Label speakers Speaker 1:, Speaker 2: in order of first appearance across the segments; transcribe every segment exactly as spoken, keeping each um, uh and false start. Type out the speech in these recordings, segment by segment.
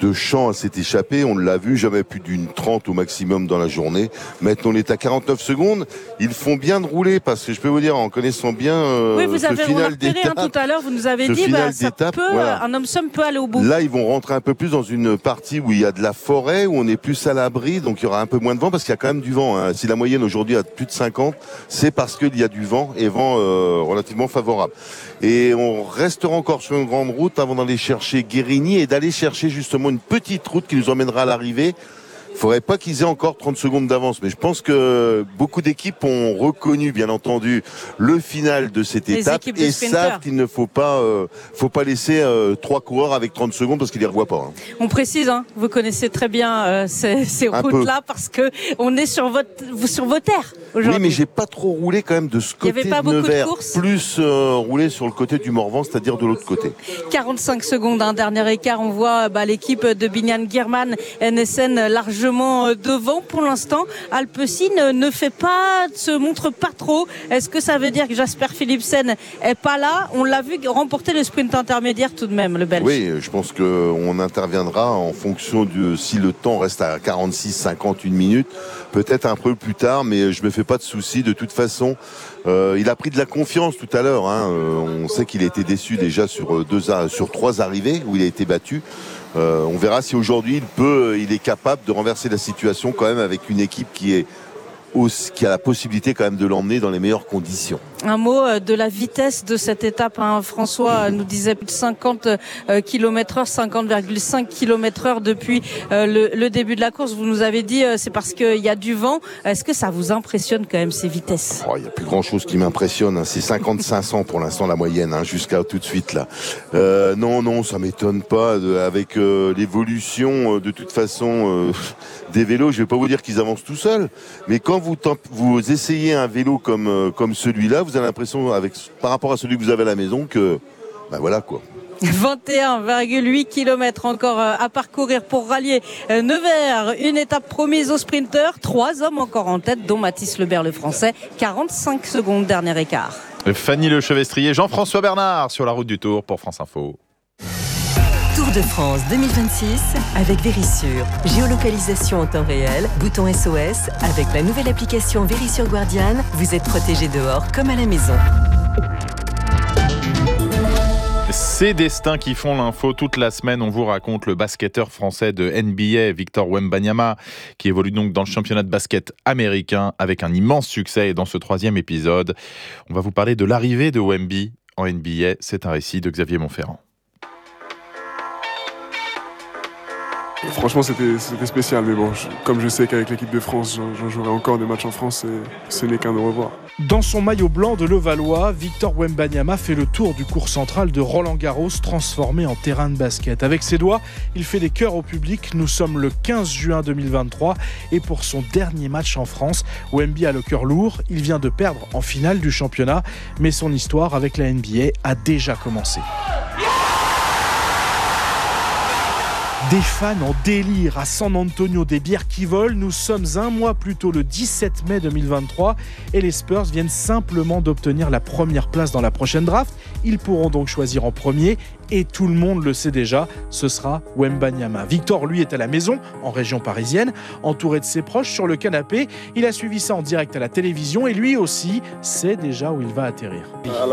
Speaker 1: de champ à s'est échappé. On l'a vu, jamais plus d'une trente au maximum dans la journée. Maintenant, on est à quarante-neuf secondes. Ils font bien de rouler parce que je peux vous dire, en connaissant bien euh,
Speaker 2: oui, vous
Speaker 1: ce
Speaker 2: avez
Speaker 1: final
Speaker 2: repéré,
Speaker 1: d'étape,
Speaker 2: hein, tout à l'heure, vous nous avez dit, bah, ça peut, voilà. Un homme somme peut aller au bout.
Speaker 1: Là, ils vont rentrer un peu plus dans une partie où il y a de la forêt, où on est plus à l'abri, donc il y aura un peu moins de vent parce qu'il y a quand même du vent. Hein. Si la moyenne aujourd'hui a plus de cinquante, c'est parce qu'il y a du vent et vent euh, relativement favorable. Et on restera encore sur une grande route avant d'aller chercher Guérini et d'aller chercher justement une petite route qui nous emmènera à l'arrivée. Il ne faudrait pas qu'ils aient encore trente secondes d'avance, mais je pense que beaucoup d'équipes ont reconnu, bien entendu, le final de cette
Speaker 2: les
Speaker 1: étape et savent qu'il ne faut pas, euh, faut pas laisser euh, trois coureurs avec trente secondes parce qu'ils les revoient pas. Hein.
Speaker 2: On précise, hein, vous connaissez très bien euh, ces, ces routes-là parce que on est sur votre, sur vos terres aujourd'hui.
Speaker 1: Oui, mais j'ai pas trop roulé quand même de ce côté de Nevers, plus euh, roulé sur le côté du Morvan, c'est-à-dire de l'autre côté.
Speaker 2: quarante-cinq secondes, un dernier écart. On voit bah, l'équipe de Biniam Girmay, N S N largement devant pour l'instant. Alpecin ne fait pas, se montre pas trop. Est-ce que ça veut dire que Jasper Philipsen est pas là? On l'a vu remporter le sprint intermédiaire tout de même, le Belge.
Speaker 1: Oui, je pense qu'on interviendra en fonction de si le temps reste à quarante-six cinquante minutes, peut-être un peu plus tard, mais je me fais pas de soucis. De toute façon, euh, il a pris de la confiance tout à l'heure. Hein. Euh, on sait qu'il a été déçu déjà sur deux, sur trois arrivées où il a été battu. Euh, on verra si aujourd'hui il peut, il est capable de renverser la situation quand même avec une équipe qui est qui a la possibilité quand même de l'emmener dans les meilleures conditions.
Speaker 2: Un mot de la vitesse de cette étape. Hein. François nous disait plus de cinquante kilomètres heure, cinquante virgule cinq kilomètres heure depuis euh, le, le début de la course. Vous nous avez dit euh, c'est parce qu'il y a du vent. Est-ce que ça vous impressionne quand même ces vitesses?
Speaker 1: Oh, il n'y a plus grand chose qui m'impressionne. Hein. C'est cinquante cinq cents pour l'instant la moyenne, hein, jusqu'à tout de suite là. Euh, non, non, ça m'étonne pas. De, avec euh, l'évolution euh, de toute façon euh, des vélos, je vais pas vous dire qu'ils avancent tout seuls, mais quand vous, vous essayez un vélo comme, euh, comme celui-là, vous avez l'impression, avec, par rapport à celui que vous avez à la maison, que ben voilà quoi.
Speaker 2: vingt et un virgule huit kilomètres encore à parcourir pour rallier Nevers. Une étape promise aux sprinteurs. Trois hommes encore en tête, dont Mathis Lebert, le français. quarante-cinq secondes, dernier écart.
Speaker 3: Fanny Lechevestrier, Jean-François Bernard sur la route du Tour pour France Info.
Speaker 4: Tour de France deux mille vingt-six avec Verisure. Géolocalisation en temps réel, bouton S O S. Avec la nouvelle application Verisure Guardian, vous êtes protégé dehors comme à la maison.
Speaker 3: Ces destins qui font l'info toute la semaine, on vous raconte le basketteur français de N B A, Victor Wembanyama, qui évolue donc dans le championnat de basket américain avec un immense succès. Et dans ce troisième épisode, on va vous parler de l'arrivée de Wemby en N B A. C'est un récit de Xavier Montferrand.
Speaker 5: Franchement, c'était, c'était spécial, mais bon, je, comme je sais qu'avec l'équipe de France, j'en, j'en jouerai encore des matchs en France, et ce n'est qu'un au revoir.
Speaker 6: Dans son maillot blanc de Levallois, Victor Wembanyama fait le tour du court central de Roland-Garros, transformé en terrain de basket. Avec ses doigts, il fait des cœurs au public. Nous sommes le quinze juin deux mille vingt-trois, et pour son dernier match en France, Wemby a le cœur lourd. Il vient de perdre en finale du championnat, mais son histoire avec la N B A a déjà commencé. Des fans en délire à San Antonio, des bières qui volent. Nous sommes un mois plus tôt, le dix-sept mai deux mille vingt-trois, et les Spurs viennent simplement d'obtenir la première place dans la prochaine draft. Ils pourront donc choisir en premier, et tout le monde le sait déjà, ce sera Wembanyama. Victor, lui, est à la maison, en région parisienne, entouré de ses proches sur le canapé. Il a suivi ça en direct à la télévision, et lui aussi sait déjà où il va atterrir.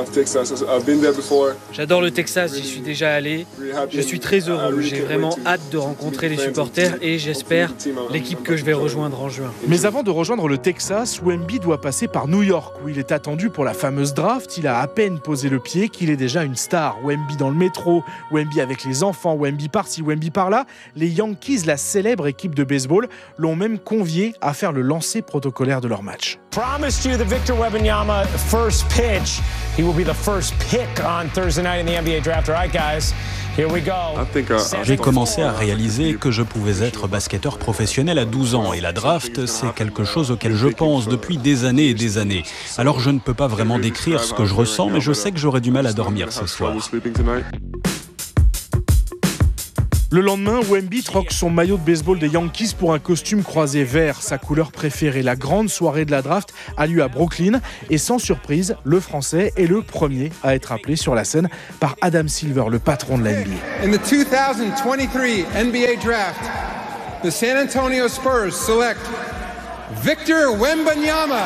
Speaker 7: J'adore le Texas, j'y suis déjà allé. Je suis très heureux, j'ai vraiment hâte de rencontrer les supporters et j'espère l'équipe que je vais rejoindre en juin.
Speaker 6: Mais avant de rejoindre le Texas, Wemby doit passer par New York, où il est attendu pour la fameuse draft. Il a à peine posé le pied qu'il est déjà une star. Wemby dans le métro, Wemby avec les enfants, Wemby par-ci, Wemby par-là. Les Yankees, la célèbre équipe de baseball, l'ont même convié à faire le lancer protocolaire de leur match.
Speaker 8: Promised you the Victor Wembanyama first pitch. He will be the first pick on Thursday night in the N B A draft. All right, guys. Here we go.
Speaker 9: J'ai commencé à réaliser que je pouvais être basketteur professionnel à douze ans et la draft, c'est quelque chose auquel je pense depuis des années et des années. Alors je ne peux pas vraiment décrire ce que je ressens, mais je sais que j'aurai du mal à dormir ce soir.
Speaker 6: Le lendemain, Wemby troque son maillot de baseball des Yankees pour un costume croisé vert, sa couleur préférée. La grande soirée de la draft a lieu à Brooklyn et sans surprise, le Français est le premier à être appelé sur la scène par Adam Silver, le patron de la N B A.
Speaker 10: In the two thousand twenty-three N B A draft, the San Antonio Spurs select Victor Wembanyama.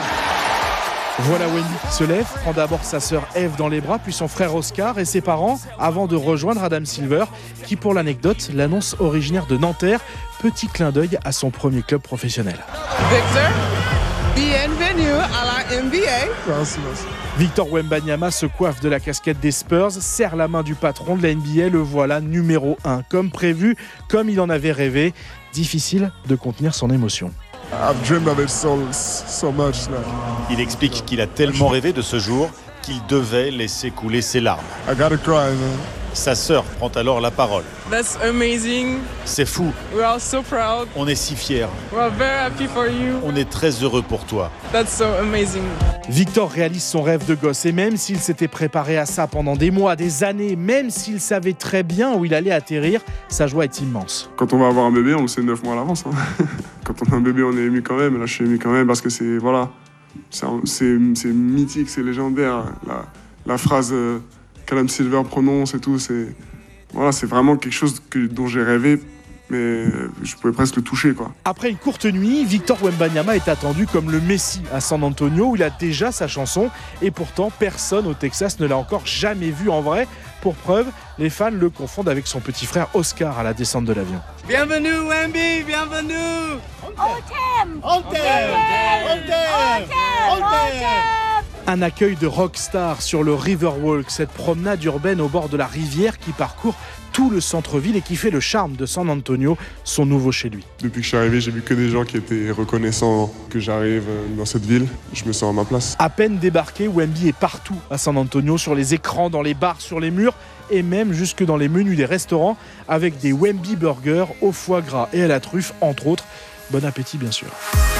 Speaker 6: Voilà Wemby qui se lève, prend d'abord sa sœur Eve dans les bras, puis son frère Oscar et ses parents, avant de rejoindre Adam Silver, qui pour l'anecdote l'annonce originaire de Nanterre. Petit clin d'œil à son premier club professionnel.
Speaker 10: Victor, bienvenue à la N B A.
Speaker 5: Merci, merci.
Speaker 6: Victor Wembanyama se coiffe de la casquette des Spurs, serre la main du patron de la N B A, le voilà numéro un. Comme prévu, comme il en avait rêvé, difficile de contenir son émotion.
Speaker 5: I've dreamed of it so, so much. Like.
Speaker 11: Il explique qu'il a tellement rêvé de ce jour qu'il devait laisser couler ses larmes.
Speaker 5: I gotta cry, man.
Speaker 11: Sa sœur prend alors la parole.
Speaker 12: That's amazing.
Speaker 11: C'est fou.
Speaker 12: We are so proud.
Speaker 11: On est si fiers.
Speaker 12: We are very happy for you.
Speaker 11: On est très heureux pour toi.
Speaker 12: That's so amazing.
Speaker 6: Victor réalise son rêve de gosse et même s'il s'était préparé à ça pendant des mois, des années, même s'il savait très bien où il allait atterrir, sa joie est immense.
Speaker 5: Quand on va avoir un bébé, on le sait neuf mois à l'avance. Hein. Quand on a un bébé, on est ému quand même. Là, je suis ému quand même parce que c'est voilà, c'est, c'est, c'est mythique, c'est légendaire. La, la phrase euh, qu'Adam Silver prononce et tout, c'est voilà, c'est vraiment quelque chose que, dont j'ai rêvé. Mais je pouvais presque le toucher, quoi.
Speaker 6: Après une courte nuit, Victor Wembanyama est attendu comme le Messie à San Antonio où il a déjà sa chanson et pourtant personne au Texas ne l'a encore jamais vu en vrai. Pour preuve, les fans le confondent avec son petit frère Oscar à la descente de l'avion.
Speaker 10: Bienvenue Wemby, bienvenue.
Speaker 13: On t'aime, on t'aime, on t'aime, on t'aime.
Speaker 6: Un accueil de rockstar sur le Riverwalk, cette promenade urbaine au bord de la rivière qui parcourt tout le centre-ville et qui fait le charme de San Antonio, son nouveau chez lui.
Speaker 5: Depuis que je suis arrivé, j'ai vu que des gens qui étaient reconnaissants que j'arrive dans cette ville. Je me sens à ma place.
Speaker 6: À peine débarqué, Wemby est partout à San Antonio, sur les écrans, dans les bars, sur les murs et même jusque dans les menus des restaurants avec des Wemby burgers au foie gras et à la truffe, entre autres. Bon appétit, bien sûr.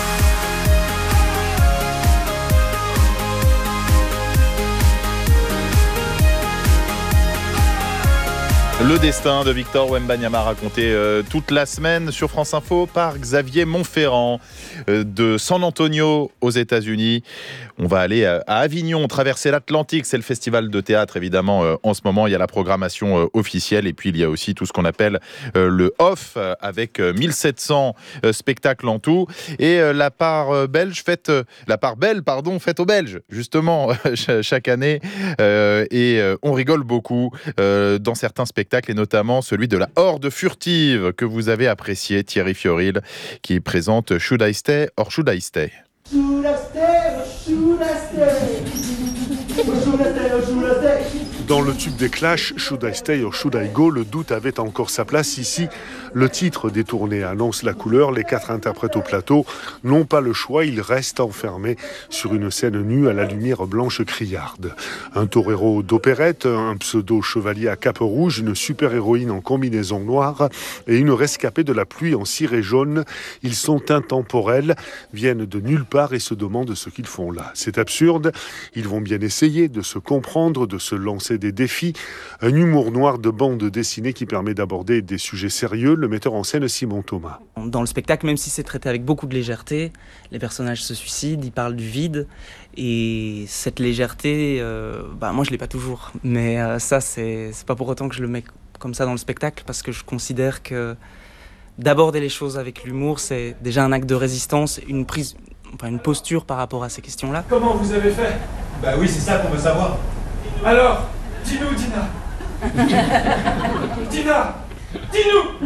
Speaker 3: Le destin de Victor Wembanyama raconté euh, toute la semaine sur France Info par Xavier Montferrand euh, de San Antonio aux États-Unis. On va aller à, à Avignon, traverser l'Atlantique. C'est le festival de théâtre évidemment euh, en ce moment. Il y a la programmation euh, officielle et puis il y a aussi tout ce qu'on appelle euh, le off euh, avec euh, mille sept cents euh, spectacles en tout et euh, la part euh, belge faite, euh, la part belle pardon faite aux Belges justement chaque année euh, et euh, on rigole beaucoup euh, dans certains spectacles. Et notamment celui de la Horde furtive que vous avez apprécié, Thierry Fioril, qui présente Should I Stay or Should I Stay?
Speaker 13: Should I stay or should I stay? Or should I stay or should I stay?
Speaker 14: Dans le tube des Clash, Should I Stay or Should I Go, le doute avait encore sa place. Ici, le titre détourné annonce la couleur. Les quatre interprètes au plateau n'ont pas le choix. Ils restent enfermés sur une scène nue à la lumière blanche criarde. Un torero d'opérette, un pseudo-chevalier à cape rouge, une super-héroïne en combinaison noire et une rescapée de la pluie en ciré jaune. Ils sont intemporels, viennent de nulle part et se demandent ce qu'ils font là. C'est absurde. Ils vont bien essayer de se comprendre, de se lancer des défis, un humour noir de bande dessinée qui permet d'aborder des sujets sérieux. Le metteur en scène Simon Thomas.
Speaker 15: Dans le spectacle, même si c'est traité avec beaucoup de légèreté, les personnages se suicident, ils parlent du vide et cette légèreté, euh, bah moi je l'ai pas toujours, mais euh, ça c'est, c'est pas pour autant que je le mets comme ça dans le spectacle parce que je considère que d'aborder les choses avec l'humour c'est déjà un acte de résistance, une prise, enfin une posture par rapport à ces questions-là.
Speaker 16: Comment vous avez fait?
Speaker 17: Bah oui, c'est ça qu'on veut savoir.
Speaker 16: Alors, dis-nous, Dina. Dina, dis-nous.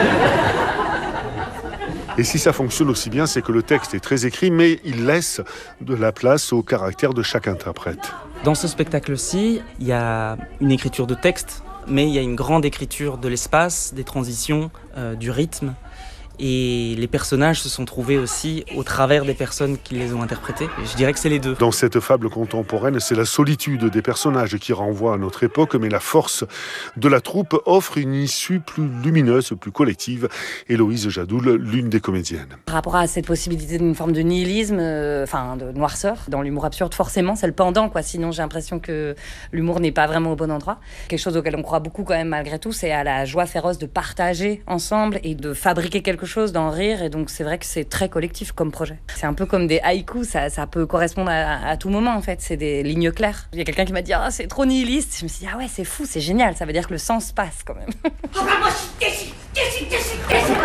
Speaker 14: Et si ça fonctionne aussi bien, c'est que le texte est très écrit, mais il laisse de la place au caractère de chaque interprète.
Speaker 15: Dans ce spectacle-ci, il y a une écriture de texte, mais il y a une grande écriture de l'espace, des transitions, euh, du rythme. Et les personnages se sont trouvés aussi au travers des personnes qui les ont interprétés. Et je dirais que c'est les deux.
Speaker 14: Dans cette fable contemporaine, c'est la solitude des personnages qui renvoie à notre époque, mais la force de la troupe offre une issue plus lumineuse, plus collective. Héloïse Jadoul, l'une des comédiennes.
Speaker 18: Par rapport à cette possibilité d'une forme de nihilisme, euh, enfin de noirceur, dans l'humour absurde, forcément, c'est le pendant, quoi. Sinon, j'ai l'impression que l'humour n'est pas vraiment au bon endroit. Quelque chose auquel on croit beaucoup quand même malgré tout, c'est à la joie féroce de partager ensemble et de fabriquer quelque chose, d'en rire. Et donc, c'est vrai que c'est très collectif comme projet. C'est un peu comme des haïkus, ça, ça peut correspondre à, à tout moment, en fait. C'est des lignes claires. Il y a quelqu'un qui m'a dit « Ah, c'est trop nihiliste ». Je me suis dit « Ah ouais, c'est fou, c'est génial. Ça veut dire que le sens passe quand même. »
Speaker 13: Ah bah moi, je suis déçue, déçue, déçue, déçue.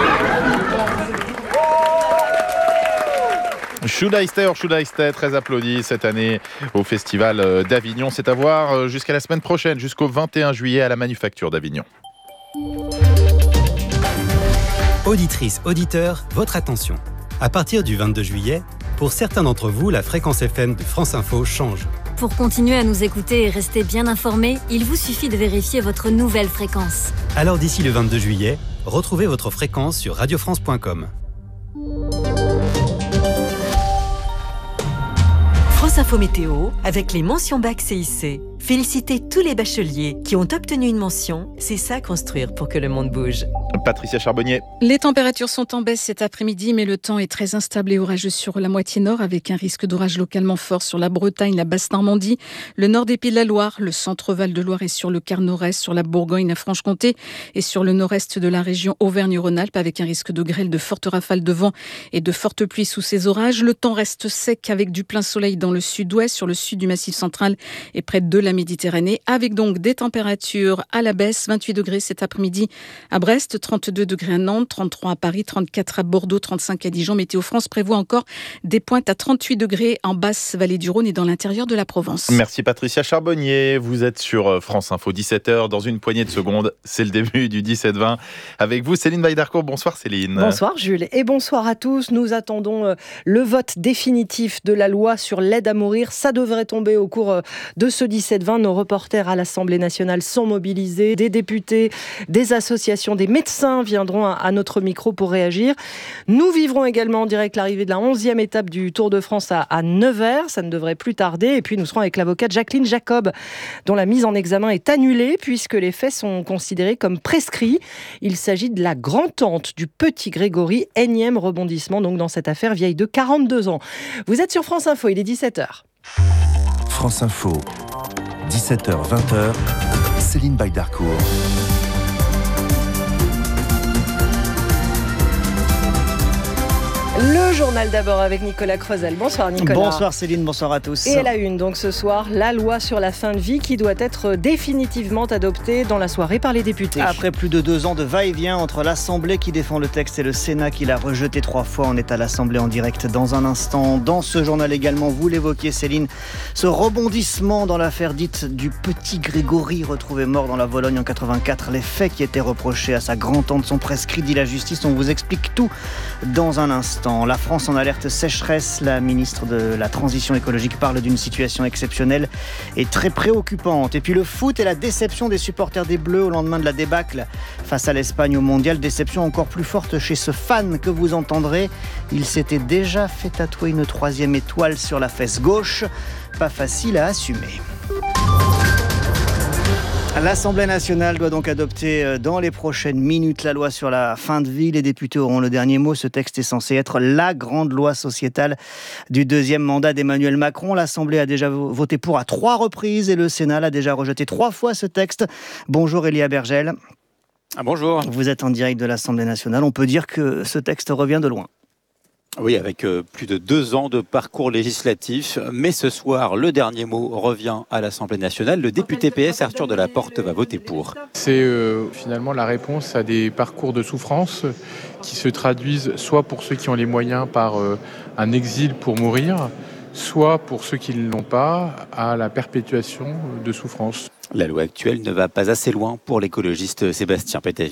Speaker 3: Should I Stay or Should I Stay, très applaudi cette année au Festival d'Avignon. C'est à voir jusqu'à la semaine prochaine, jusqu'au vingt et un juillet à la Manufacture d'Avignon.
Speaker 19: Auditrices, auditeurs, votre attention. À partir du vingt-deux juillet, pour certains d'entre vous, la fréquence F M de France Info change.
Speaker 20: Pour continuer à nous écouter et rester bien informés, il vous suffit de vérifier votre nouvelle fréquence.
Speaker 19: Alors d'ici le vingt-deux juillet, retrouvez votre fréquence sur radio france point com.
Speaker 4: France Info Météo, avec les mentions bac C I C. Félicitez tous les bacheliers qui ont obtenu une mention. C'est ça construire pour que le monde bouge.
Speaker 3: Patricia Charbonnier.
Speaker 21: Les températures sont en baisse cet après-midi, mais le temps est très instable et orageux sur la moitié nord, avec un risque d'orage localement fort sur la Bretagne, la Basse-Normandie, le nord des Pays de la Loire, le centre Val-de-Loire et sur le quart nord-est, sur la Bourgogne, la Franche-Comté et sur le nord-est de la région Auvergne-Rhône-Alpes, avec un risque de grêle, de fortes rafales de vent et de fortes pluies sous ces orages. Le temps reste sec avec du plein soleil dans le sud-ouest, sur le sud du Massif central et près de la Méditerranée, avec donc des températures à la baisse, vingt-huit degrés cet après-midi à Brest, trente-deux degrés à Nantes, trente-trois à Paris, trente-quatre à Bordeaux, trente-cinq à Dijon. Météo France prévoit encore des pointes à trente-huit degrés en basse vallée du Rhône et dans l'intérieur de la Provence.
Speaker 3: Merci Patricia Charbonnier. Vous êtes sur France Info, dix-sept heures. Dans une poignée de secondes, c'est le début du dix-sept vingt. Avec vous, Céline Weidarcourt. Bonsoir Céline.
Speaker 22: Bonsoir Jules et bonsoir à tous. Nous attendons le vote définitif de la loi sur l'aide à mourir. Ça devrait tomber au cours de ce dix-sept vingt. Nos reporters à l'Assemblée nationale sont mobilisés. Des députés, des associations, des médecins viendront à notre micro pour réagir. Nous vivrons également en direct l'arrivée de la onzième étape du Tour de France à, à Nevers. Ça ne devrait plus tarder. Et puis nous serons avec l'avocate Jacqueline Jacob, dont la mise en examen est annulée puisque les faits sont considérés comme prescrits. Il s'agit de la grand-tante du petit Grégory, énième rebondissement donc dans cette affaire, vieille de quarante-deux ans. Vous êtes sur France Info, il est dix-sept heures.
Speaker 23: France Info, dix-sept heures vingt, Céline Weidarcourt.
Speaker 22: Le journal d'abord avec Nicolas Croisel. Bonsoir Nicolas.
Speaker 24: Bonsoir Céline, bonsoir à tous.
Speaker 22: Et à la une donc ce soir, la loi sur la fin de vie qui doit être définitivement adoptée dans la soirée par les députés.
Speaker 24: Après plus de deux ans de va-et-vient entre l'Assemblée qui défend le texte et le Sénat qui l'a rejeté trois fois, on est à l'Assemblée en direct dans un instant. Dans ce journal également, vous l'évoquiez Céline, ce rebondissement dans l'affaire dite du petit Grégory retrouvé mort dans la Vologne en quatre-vingt-quatre. Les faits qui étaient reprochés à sa grand-tante sont prescrits, dit la justice. On vous explique tout dans un instant. La France en alerte sécheresse. La ministre de la Transition écologique parle d'une situation exceptionnelle et très préoccupante. Et puis le foot et la déception des supporters des Bleus au lendemain de la débâcle face à l'Espagne au Mondial. Déception encore plus forte chez ce fan que vous entendrez. Il s'était déjà fait tatouer une troisième étoile sur la fesse gauche. Pas facile à assumer. L'Assemblée nationale doit donc adopter dans les prochaines minutes la loi sur la fin de vie. Les députés auront le dernier mot. Ce texte est censé être la grande loi sociétale du deuxième mandat d'Emmanuel Macron. L'Assemblée a déjà voté pour à trois reprises et le Sénat l'a déjà rejeté trois fois ce texte. Bonjour Elia Bergel.
Speaker 25: Ah, bonjour.
Speaker 24: Vous êtes en direct de l'Assemblée nationale. On peut dire que ce texte revient de loin.
Speaker 25: Oui, avec euh, plus de deux ans de parcours législatif. Mais ce soir, le dernier mot revient à l'Assemblée nationale. Le député P S Arthur Delaporte va voter pour.
Speaker 26: C'est euh, finalement la réponse à des parcours de souffrance qui se traduisent soit pour ceux qui ont les moyens par euh, un exil pour mourir, soit pour ceux qui ne l'ont pas, à la perpétuation de souffrance.
Speaker 25: La loi actuelle ne va pas assez loin pour l'écologiste Sébastien Pétavy.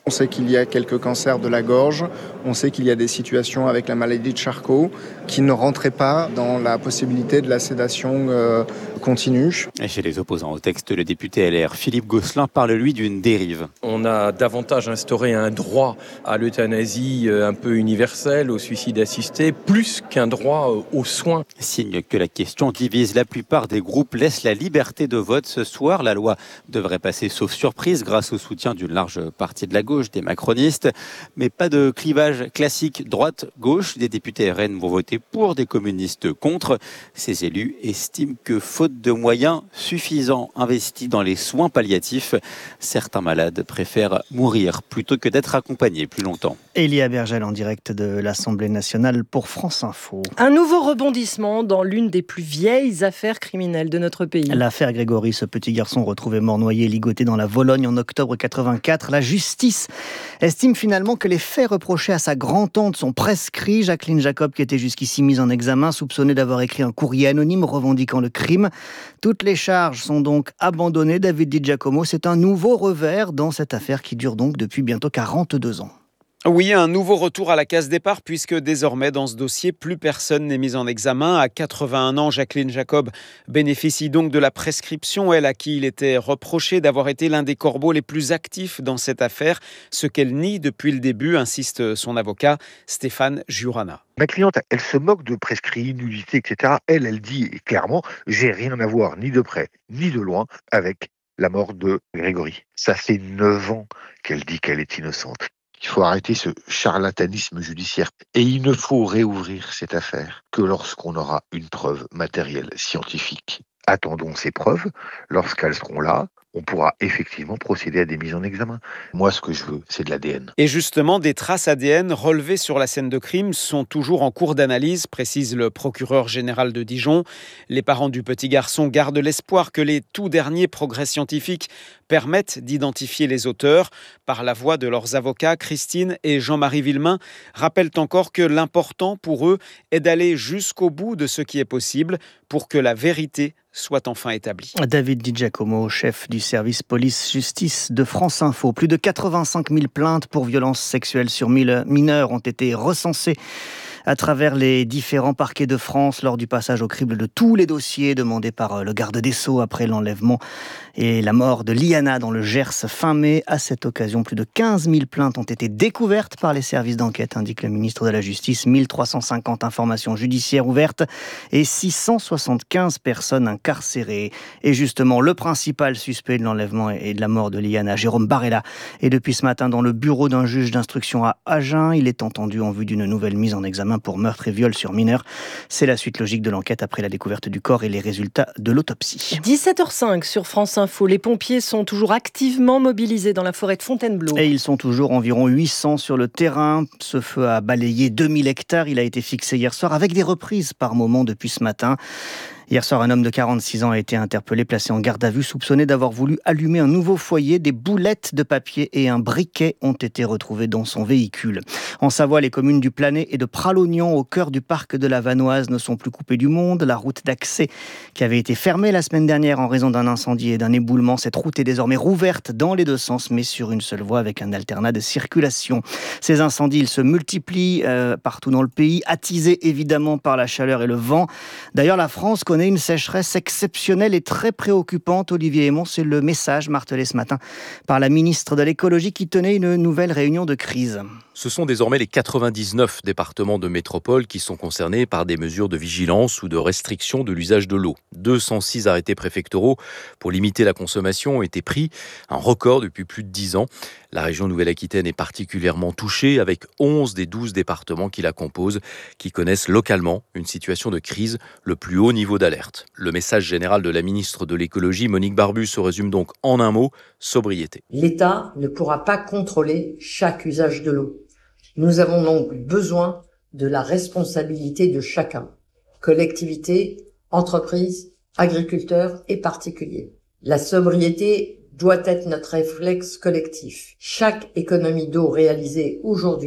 Speaker 1: On sait qu'il y a quelques cancers de la gorge, on sait qu'il y a des situations avec la maladie de Charcot qui ne rentraient pas dans la possibilité de la sédation euh, continue.
Speaker 25: Et chez les opposants au texte, le député L R Philippe Gosselin parle lui d'une dérive.
Speaker 2: On a davantage instauré un droit à l'euthanasie un peu universel, au suicide assisté, plus qu'un droit aux soins.
Speaker 25: Signe que la question divise. La plupart des groupes laissent la liberté de vote ce soir. La loi devrait passer sauf surprise grâce au soutien d'une large partie de la gauche, des macronistes. Mais pas de clivage classique droite-gauche. Des députés R N vont voter pour, des communistes contre. Ces élus estiment que faute de moyens suffisants investis dans les soins palliatifs, certains malades préfèrent mourir plutôt que d'être accompagnés plus longtemps.
Speaker 24: Elia Bergel en direct de l'Assemblée nationale pour France Info.
Speaker 22: Un nouveau rebondissement dans l'une des plus vieilles affaires criminelles de notre pays.
Speaker 24: L'affaire Grégory, ce petit garçon retrouvé mort noyé, ligoté dans la Vologne en octobre quatre-vingt-quatre. La justice estime finalement que les faits reprochés à sa grand-tante sont prescrits. Jacqueline Jacob, qui était jusqu'ici mise en examen, soupçonnée d'avoir écrit un courrier anonyme revendiquant le crime. Toutes les charges sont donc abandonnées. David Di Giacomo, c'est un nouveau revers dans cette affaire qui dure donc depuis bientôt quarante-deux ans.
Speaker 7: Oui, un nouveau retour à la case départ puisque désormais dans ce dossier, plus personne n'est mis en examen. À quatre-vingt-un ans, Jacqueline Jacob bénéficie donc de la prescription, elle à qui il était reproché d'avoir été l'un des corbeaux les plus actifs dans cette affaire, ce qu'elle nie depuis le début, insiste son avocat Stéphane Giurana.
Speaker 8: Ma cliente, elle se moque de prescrit, nullité, et cetera. Elle, elle dit clairement, j'ai rien à voir ni de près ni de loin avec la mort de Grégory. Ça fait neuf ans qu'elle dit qu'elle est innocente. Il faut arrêter ce charlatanisme judiciaire. Et il ne faut réouvrir cette affaire que lorsqu'on aura une preuve matérielle, scientifique. Attendons ces preuves. Lorsqu'elles seront là, on pourra effectivement procéder à des mises en examen. Moi, ce que je veux, c'est de l'A D N.
Speaker 7: Et justement, des traces A D N relevées sur la scène de crime sont toujours en cours d'analyse, précise le procureur général de Dijon. Les parents du petit garçon gardent l'espoir que les tout derniers progrès scientifiques permettent d'identifier les auteurs. Par la voix de leurs avocats, Christine et Jean-Marie Villemain rappellent encore que l'important pour eux est d'aller jusqu'au bout de ce qui est possible pour que la vérité soit enfin établie.
Speaker 24: David Di Giacomo, chef du service police-justice de France Info. Plus de quatre-vingt-cinq mille plaintes pour violences sexuelles sur mille mineurs ont été recensées à travers les différents parquets de France lors du passage au crible de tous les dossiers demandés par le garde des Sceaux après l'enlèvement et la mort de Liana dans le Gers fin mai. À cette occasion, plus de quinze mille plaintes ont été découvertes par les services d'enquête, indique le ministre de la Justice. mille trois cent cinquante informations judiciaires ouvertes et six cent soixante-quinze personnes incarcérées. Et justement, le principal suspect de l'enlèvement et de la mort de Liana, Jérôme Barella, est depuis ce matin dans le bureau d'un juge d'instruction à Agen. Il est entendu en vue d'une nouvelle mise en examen pour meurtre et viol sur mineurs. C'est la suite logique de l'enquête après la découverte du corps et les résultats de l'autopsie.
Speaker 22: dix-sept heures cinq sur France Info. Les pompiers sont toujours activement mobilisés dans la forêt de Fontainebleau.
Speaker 24: Et ils sont toujours environ huit cents sur le terrain. Ce feu a balayé deux mille hectares. Il a été fixé hier soir avec des reprises par moment depuis ce matin. Hier soir, un homme de quarante-six ans a été interpellé, placé en garde à vue, soupçonné d'avoir voulu allumer un nouveau foyer. Des boulettes de papier et un briquet ont été retrouvés dans son véhicule. En Savoie, les communes du Planet et de Pralognan, au cœur du parc de la Vanoise, ne sont plus coupées du monde. La route d'accès, qui avait été fermée la semaine dernière en raison d'un incendie et d'un éboulement, cette route est désormais rouverte dans les deux sens, mais sur une seule voie avec un alternat de circulation. Ces incendies, ils se multiplient euh, partout dans le pays, attisés évidemment par la chaleur et le vent. D'ailleurs, la France connaît une sécheresse exceptionnelle et très préoccupante. Olivier Hémon, c'est le message martelé ce matin par la ministre de l'écologie qui tenait une nouvelle réunion de crise.
Speaker 9: Ce sont désormais les quatre-vingt-dix-neuf départements de métropole qui sont concernés par des mesures de vigilance ou de restriction de l'usage de l'eau. deux cent six arrêtés préfectoraux pour limiter la consommation ont été pris, un record depuis plus de dix ans. La région Nouvelle-Aquitaine est particulièrement touchée avec onze des douze départements qui la composent, qui connaissent localement une situation de crise, le plus haut niveau d'alerte. Le message général de la ministre de l'écologie, Monique Barbu, se résume donc en un mot, sobriété.
Speaker 11: L'État ne pourra pas contrôler chaque usage de l'eau. Nous avons donc besoin de la responsabilité de chacun, collectivités, entreprises, agriculteurs et particuliers. La sobriété doit être notre réflexe collectif. Chaque économie d'eau réalisée aujourd'hui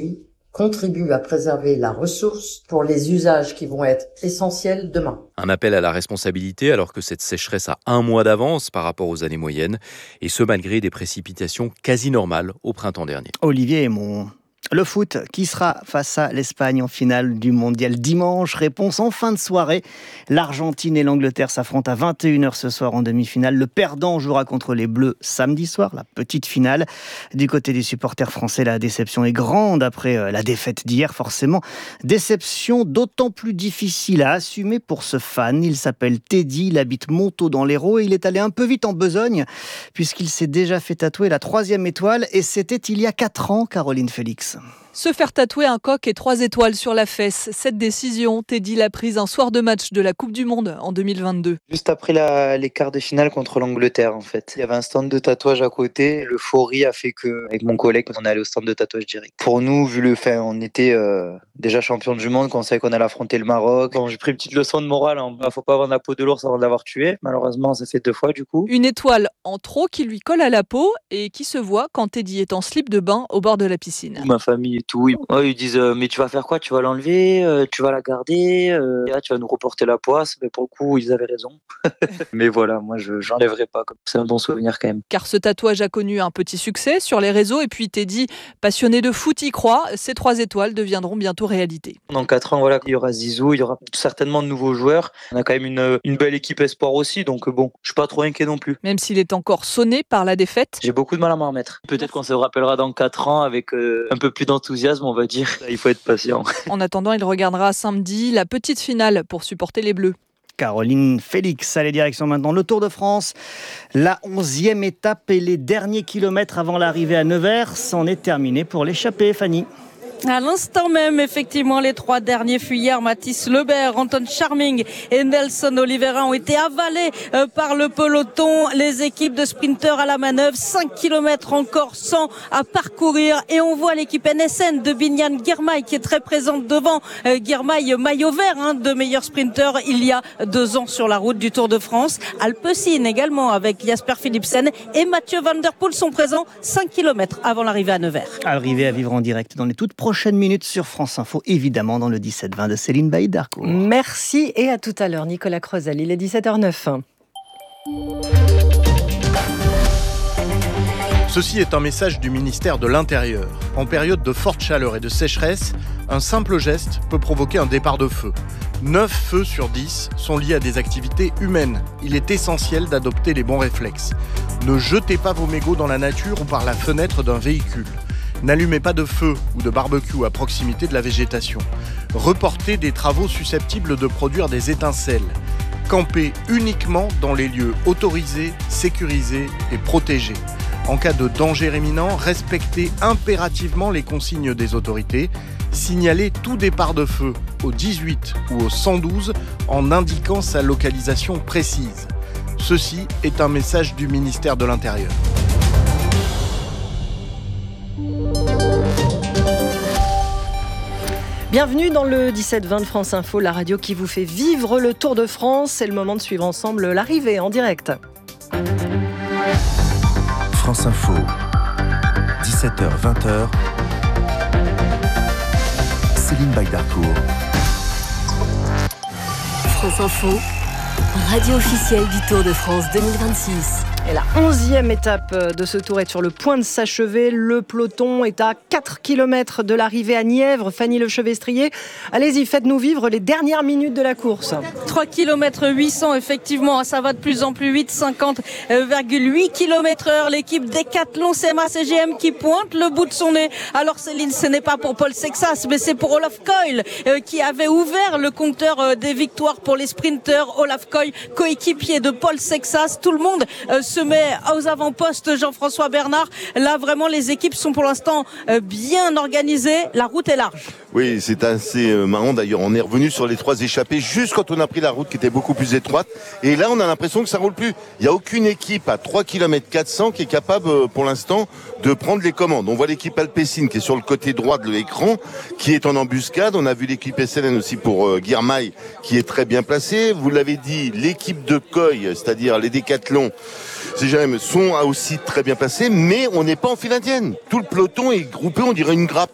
Speaker 11: contribue à préserver la ressource pour les usages qui vont être essentiels demain.
Speaker 9: Un appel à la responsabilité alors que cette sécheresse a un mois d'avance par rapport aux années moyennes, et ce malgré des précipitations quasi normales au printemps dernier.
Speaker 24: Olivier Aymon. Le foot, qui sera face à l'Espagne en finale du mondial dimanche? Réponse en fin de soirée. L'Argentine et l'Angleterre s'affrontent à vingt et une heures ce soir en demi-finale. Le perdant jouera contre les Bleus samedi soir, la petite finale. Du côté des supporters français, la déception est grande après la défaite d'hier, forcément. Déception d'autant plus difficile à assumer pour ce fan. Il s'appelle Teddy, il habite Montaut dans l'Hérault et il est allé un peu vite en besogne puisqu'il s'est déjà fait tatouer la troisième étoile et c'était il y a quatre ans, Caroline Félix.
Speaker 5: Se faire tatouer un coq et trois étoiles sur la fesse. Cette décision, Teddy l'a prise un soir de match de la Coupe du Monde en deux mille vingt-deux.
Speaker 6: Juste après la, les quarts de finale contre l'Angleterre, en fait. Il y avait un stand de tatouage à côté. L'euphorie a fait que, avec mon collègue, on est allé au stand de tatouage direct. Pour nous, vu le fait, on était euh, déjà champion du monde, qu'on savait qu'on allait affronter le Maroc. Bon, j'ai pris une petite leçon de morale. Il ne faut pas avoir la peau de l'ours avant de l'avoir tué. Malheureusement, ça fait deux fois du coup.
Speaker 5: Une étoile en trop qui lui colle à la peau et qui se voit quand Teddy est en slip de bain au bord de la piscine.
Speaker 6: Ma famille et tout, ils, ouais, ils disent euh, mais tu vas faire quoi? Tu vas l'enlever, euh, tu vas la garder, euh, là, tu vas nous reporter la poisse. Mais pour le coup, ils avaient raison. Mais voilà, moi, je j'enlèverai pas. C'est un bon souvenir quand même.
Speaker 5: Car ce tatouage a connu un petit succès sur les réseaux et puis Teddy, passionné de foot, y croit. Ces trois étoiles deviendront bientôt réalité.
Speaker 6: Dans quatre ans, voilà, il y aura Zizou, il y aura certainement de nouveaux joueurs. On a quand même une, une belle équipe espoir aussi, donc bon, je suis pas trop inquiet non plus.
Speaker 5: Même s'il est encore sonné par la défaite.
Speaker 6: J'ai beaucoup de mal à m'en remettre. Peut-être qu'on se rappellera dans quatre ans avec euh, un peu plus d'enthousiasme, on va dire. Il faut être patient.
Speaker 5: En attendant, il regardera samedi la petite finale pour supporter les Bleus.
Speaker 24: Caroline Félix, allez direction maintenant le Tour de France. La onzième étape et les derniers kilomètres avant l'arrivée à Nevers, c'en est terminé pour l'échappée, Fanny.
Speaker 10: À l'instant même, effectivement, les trois derniers fuyards, Mathis Lebert, Anton Charming et Nelson Oliveira, ont été avalés euh, par le peloton. Les équipes de sprinteurs à la manœuvre, cinq kilomètres encore cent à parcourir. Et on voit l'équipe N S N de Biniam Girmay qui est très présente devant. Euh, Girmay, maillot vert, hein, de meilleur sprinter il y a deux ans sur la route du Tour de France. Alpecin également avec Jasper Philipsen et Mathieu Van Der Poel sont présents cinq kilomètres avant l'arrivée à Nevers.
Speaker 24: Arrivée à vivre en direct dans les toutes prochaines minutes sur France Info, évidemment dans le dix-sept vingt de Céline Baïdarcourt.
Speaker 22: Merci et à tout à l'heure Nicolas Creusel, il est dix-sept heures neuf.
Speaker 12: Ceci est un message du ministère de l'Intérieur. En période de forte chaleur et de sécheresse, un simple geste peut provoquer un départ de feu. neuf feux sur dix sont liés à des activités humaines. Il est essentiel d'adopter les bons réflexes. Ne jetez pas vos mégots dans la nature ou par la fenêtre d'un véhicule. N'allumez pas de feu ou de barbecue à proximité de la végétation. Reportez des travaux susceptibles de produire des étincelles. Campez uniquement dans les lieux autorisés, sécurisés et protégés. En cas de danger imminent, respectez impérativement les consignes des autorités. Signalez tout départ de feu au dix-huit ou au cent douze en indiquant sa localisation précise. Ceci est un message du ministère de l'Intérieur.
Speaker 22: Bienvenue dans le dix-sept vingt de France Info, la radio qui vous fait vivre le Tour de France. C'est le moment de suivre ensemble l'arrivée en direct.
Speaker 23: France Info, dix-sept heures vingt. Céline Baïdarcourt.
Speaker 20: France Info, radio officielle du Tour de France deux mille vingt-six.
Speaker 22: Et la onzième étape de ce tour est sur le point de s'achever. Le peloton est à quatre kilomètres de l'arrivée à Nièvre. Fanny Lechevestrier, allez-y, faites-nous vivre les dernières minutes de la course.
Speaker 10: trois kilomètres huit cents, effectivement, ça va de plus en plus vite, cinquante virgule huit kilomètres heure. L'équipe Decathlon C M A C G M qui pointe le bout de son nez. Alors Céline, ce n'est pas pour Paul Sexas, mais c'est pour Olaf Koil euh, qui avait ouvert le compteur euh, des victoires pour les sprinteurs. Olaf Koil, coéquipier de Paul Sexas. Tout le monde euh, se met aux avant-postes, Jean-François Bernard. Là, vraiment, les équipes sont pour l'instant bien organisées. La route est large.
Speaker 16: Oui, c'est assez marrant. D'ailleurs, on est revenu sur les trois échappées juste quand on a pris la route qui était beaucoup plus étroite. Et là, on a l'impression que ça roule plus. Il n'y a aucune équipe à trois kilomètres quatre cents qui est capable, pour l'instant, de prendre les commandes. On voit l'équipe Alpecin qui est sur le côté droit de l'écran, qui est en embuscade. On a vu l'équipe S L N aussi pour euh, Girmay, qui est très bien placée. Vous l'avez dit, l'équipe de Koil, c'est-à-dire les Décathlons, C G M, sont aussi très bien placés, mais on n'est pas en file indienne. Tout le peloton est groupé, on dirait une grappe.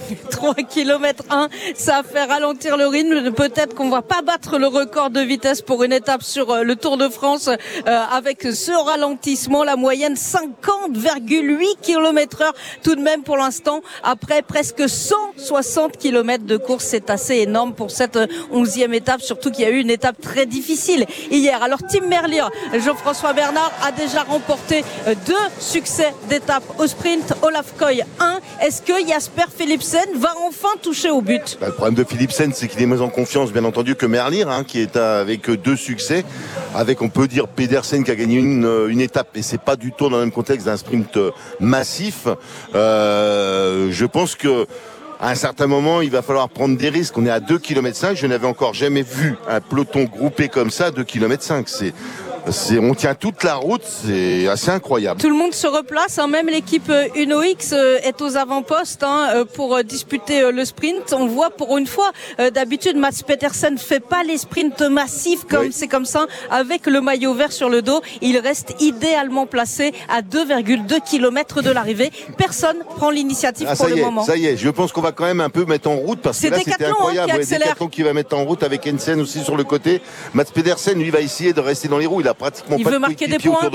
Speaker 10: trois kilomètres un, ça a fait ralentir le rythme. Peut-être qu'on va pas battre le record de vitesse pour une étape sur le Tour de France euh, avec ce ralentissement. La moyenne cinquante virgule huit kilomètres heure tout de même pour l'instant. Après presque cent soixante kilomètres de course, c'est assez énorme pour cette onzième étape, surtout qu'il y a eu une étape très difficile hier. Alors Tim Merlier, Jean-François Bernard a déjà remporté deux succès d'étape au sprint. Olaf Koy un. Est-ce que Jasper Philipsen va enfin toucher au but?
Speaker 16: Bah, le problème de Philipsen, c'est qu'il est moins en confiance, bien entendu, que Merlier, hein, qui est avec deux succès, avec, on peut dire, Pedersen qui a gagné une, une étape, et c'est pas du tout dans le même contexte d'un sprint massif. Euh, je pense que à un certain moment, il va falloir prendre des risques. On est à deux kilomètres cinq. Je n'avais encore jamais vu un peloton groupé comme ça à deux kilomètres cinq. C'est C'est, on tient toute la route, c'est assez incroyable.
Speaker 10: Tout le monde se replace, hein, même l'équipe Uno X est aux avant-postes hein, pour disputer le sprint. On voit pour une fois, d'habitude Mats Pedersen fait pas les sprints massifs comme oui. c'est comme ça, avec le maillot vert sur le dos. Il reste idéalement placé à deux virgule deux kilomètres de l'arrivée. Personne prend l'initiative
Speaker 16: ah,
Speaker 10: pour le
Speaker 16: est,
Speaker 10: moment.
Speaker 16: Ça y est, je pense qu'on va quand même un peu mettre en route parce que là c'était incroyable.
Speaker 10: Hein, qui
Speaker 16: ouais, Decathlon qui va mettre en route avec Hansen aussi sur le côté. Mats Pedersen lui va essayer de rester dans les roues. Il a pratiquement
Speaker 10: il
Speaker 16: pas
Speaker 10: veut
Speaker 16: de
Speaker 10: marquer des
Speaker 16: points.